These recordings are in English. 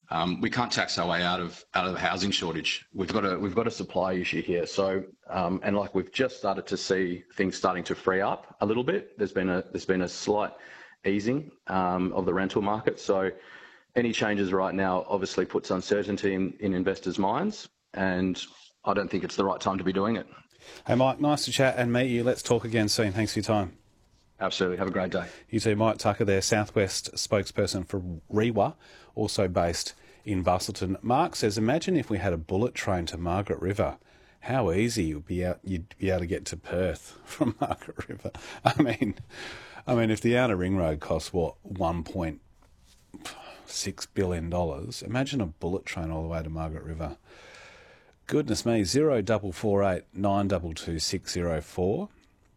We can't tax our way out of the housing shortage. We've got a supply issue here. So and like we've just started to see things starting to free up a little bit. There's been a slight easing of the rental market. So any changes right now obviously puts uncertainty in investors' minds, and I don't think it's the right time to be doing it. Hey Mike, nice to chat and meet you. Let's talk again soon. Thanks for your time. Absolutely. Have a great day. You too. Mike Tucker there, Southwest spokesperson for REWA, also based in Busselton. Mark says, imagine if we had a bullet train to Margaret River. How easy you'd be able to get to Perth from Margaret River. I mean, if the outer ring road costs, what, $1.6 billion, imagine a bullet train all the way to Margaret River. Goodness me, 0448 922 604.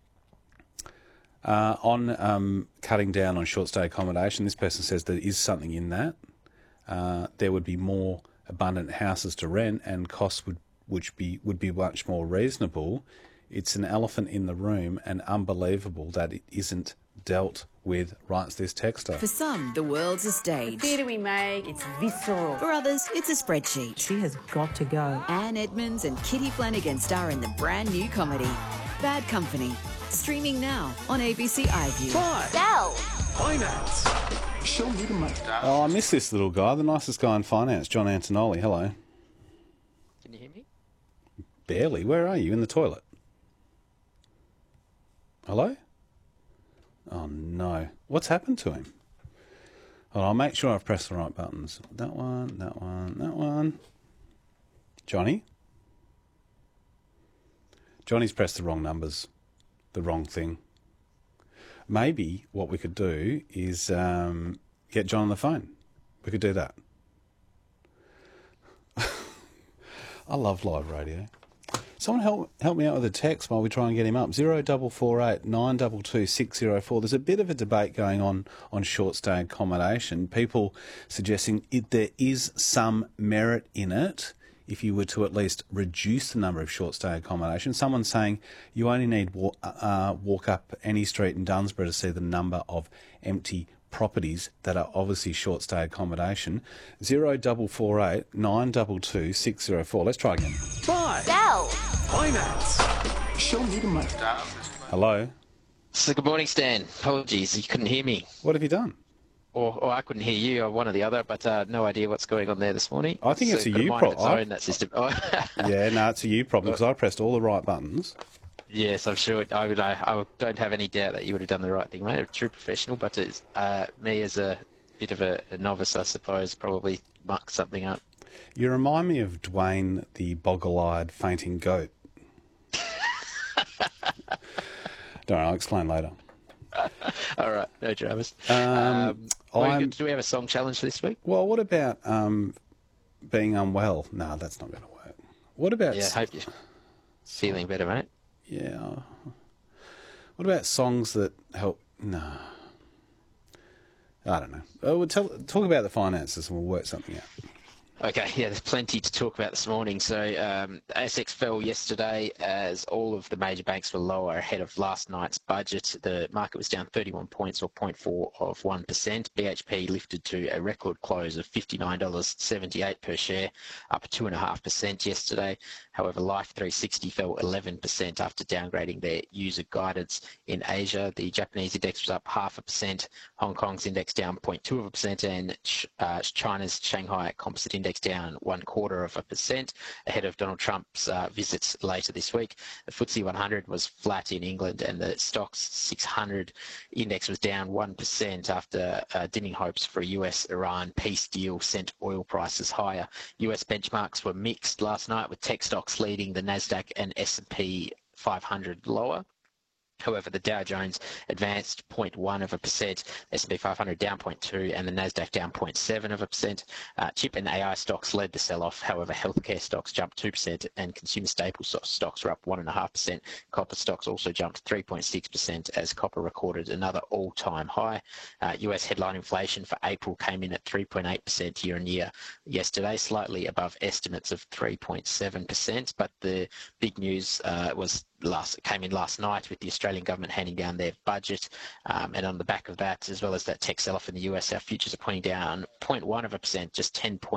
On cutting down on short stay accommodation, this person says there is something in that. There would be more abundant houses to rent, and costs would be much more reasonable. It's an elephant in the room, and unbelievable that it isn't dealt with, writes this texter. For some, the world's a stage. The theatre we make, it's visceral. For others, it's a spreadsheet. She has got to go. Anne Edmonds and Kitty Flanagan star in the brand new comedy, Bad Company. Streaming now on ABC iView. Buy. Sell. Finance. Show me the money. Oh, I miss this little guy, the nicest guy in finance, John Antonelli. Hello. Can you hear me? Barely. Where are you? In the toilet? Hello? Oh, no. What's happened to him? Oh, I'll make sure I've pressed the right buttons. That one, that one, that one. Johnny? Johnny's pressed the wrong numbers. The wrong thing. Maybe what we could do is get John on the phone. We could do that. I love live radio. Someone help me out with a text while we try and get him up. 0448 922 604. There's a bit of a debate going on short stay accommodation. People suggesting there is some merit in it if you were to at least reduce the number of short stay accommodation. Someone's saying you only need walk up any street in Dunsborough to see the number of empty properties that are obviously short stay accommodation. 0448 922 604. Let's try again. Buy. Sell. Finance. Show me the money. Hello. So good morning, Stan. Apologies, you couldn't hear me. What have you done? Or I couldn't hear you, or one or the other, but no idea what's going on there this morning. I think it's a you problem. That system. Yeah, no, it's a you problem because I pressed all the right buttons. Yes, I'm sure. I don't have any doubt that you would have done the right thing, mate. A true professional, but it's me as a bit of a novice, I suppose, probably mucked something up. You remind me of Dwayne, the boggle-eyed fainting goat. Don't worry, I'll explain later. All right, no dramas. Do we have a song challenge this week? Well, what about being unwell? No, that's not going to work. What about... Yeah, I hope you're feeling better, mate. Yeah. What about songs that help? No. I don't know. We'll talk about the finances and we'll work something out. Okay, yeah, there's plenty to talk about this morning. So ASX fell yesterday as all of the major banks were lower ahead of last night's budget. The market was down 31 points or 0.4 of 1%. BHP lifted to a record close of $59.78 per share, up 2.5% yesterday. However, Life360 fell 11% after downgrading their user guidance in Asia. The Japanese index was up 0.5%, Hong Kong's index down 0.2%, and China's Shanghai Composite Index down 0.25% ahead of Donald Trump's visits later this week. The FTSE 100 was flat in England, and the Stoxx 600 index was down 1% after dimming hopes for a US-Iran peace deal sent oil prices higher. US benchmarks were mixed last night, with tech stocks leading the Nasdaq and S&P 500 lower. However, the Dow Jones advanced 0.1%, S&P 500 down 0.2%, and the Nasdaq down 0.7%. Chip and AI stocks led the sell-off. However, healthcare stocks jumped 2%, and consumer staple stocks were up 1.5%. Copper stocks also jumped 3.6% as copper recorded another all-time high. US headline inflation for April came in at 3.8% year-on-year yesterday, slightly above estimates of 3.7%. But the big news came in last night with the Australian government handing down their budget, and on the back of that, as well as that tech sell-off in the US, our futures are pointing down 0.1%, just 10 points.